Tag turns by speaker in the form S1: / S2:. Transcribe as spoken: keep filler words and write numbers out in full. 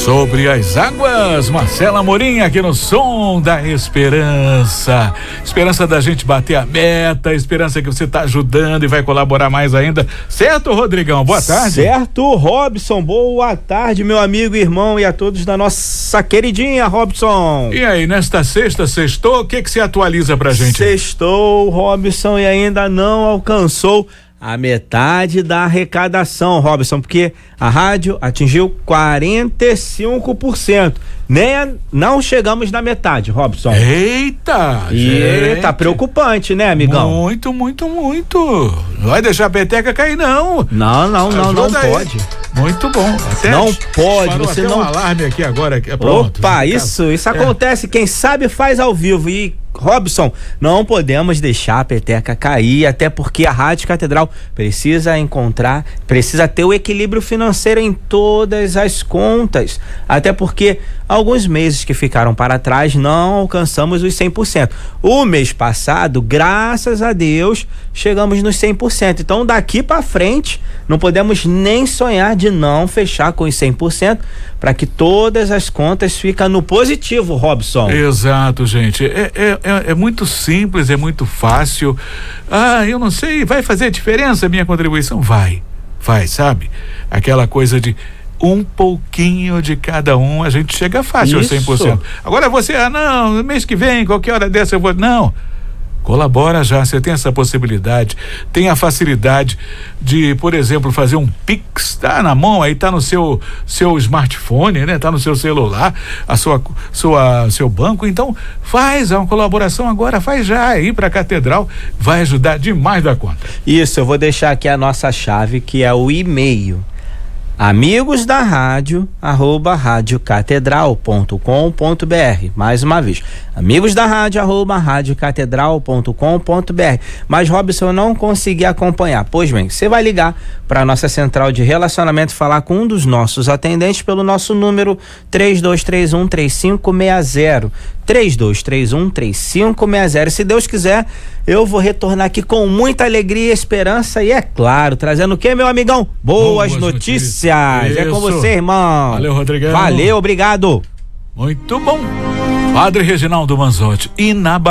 S1: Sobre as águas, Marcela Amorim aqui no Som da Esperança. Esperança da gente bater a meta, esperança que você está ajudando e vai colaborar mais ainda. Certo, Rodrigão? Boa tarde.
S2: Certo, Robson. Boa tarde, meu amigo e irmão, e a todos da nossa queridinha, Robson.
S1: E aí, nesta sexta, sextou, o que que você atualiza pra gente?
S2: Sextou, Robson, e ainda não alcançou a metade da arrecadação, Robson, porque a rádio atingiu quarenta e cinco por cento. Nem a, não chegamos na metade, Robson.
S1: Eita!
S2: E tá preocupante, né, amigão?
S1: Muito, muito, muito. Não vai deixar a peteca cair, não.
S2: Não, não, não, não pode.
S1: Muito bom. Até
S2: não pode, você
S1: até
S2: não.
S1: um alarme aqui agora. É pronto.
S2: Opa, isso, isso é. acontece. Quem sabe faz ao vivo. E Robson, não podemos deixar a peteca cair, até porque a Rádio Catedral precisa encontrar, precisa ter o equilíbrio financeiro em todas as contas, até porque alguns meses que ficaram para trás não alcançamos os cem por cento. O mês passado, graças a Deus, chegamos nos cem por cento. Então daqui para frente não podemos nem sonhar de não fechar com os cem por cento, para que todas as contas fiquem no positivo, Robson.
S1: Exato, gente. É, é, é, é muito simples, é muito fácil. Ah, eu não sei, vai fazer diferença a minha contribuição? Vai, vai, sabe? Aquela coisa de um pouquinho de cada um, a gente chega fácil aos cem por cento. Agora você, ah não, mês que vem, qualquer hora dessa eu vou... Não, colabora já, você tem essa possibilidade, tem a facilidade de, por exemplo, fazer um Pix, tá na mão, aí tá no seu seu smartphone, né? Tá no seu celular, a sua, sua seu banco, então faz uma colaboração agora, faz já aí pra Catedral, vai ajudar demais da conta.
S2: Isso, eu vou deixar aqui a nossa chave, que é o e-mail. Amigos da rádio, arroba radiocatedral ponto com ponto br. Mais uma vez, amigos da rádio, arroba radiocatedral ponto com ponto br. Mas, Robson, eu não consegui acompanhar. Pois bem, você vai ligar para a nossa central de relacionamento e falar com um dos nossos atendentes pelo nosso número três dois três um, três cinco seis zero. três dois três um, três cinco seis zero. Se Deus quiser, eu vou retornar aqui com muita alegria, esperança e, é claro, trazendo o quê, meu amigão? Boas, Boas notícias. notícias. É com você, irmão.
S1: Valeu, Rodrigão.
S2: Valeu, obrigado.
S1: Muito bom. Padre Reginaldo Manzotti, inabalável.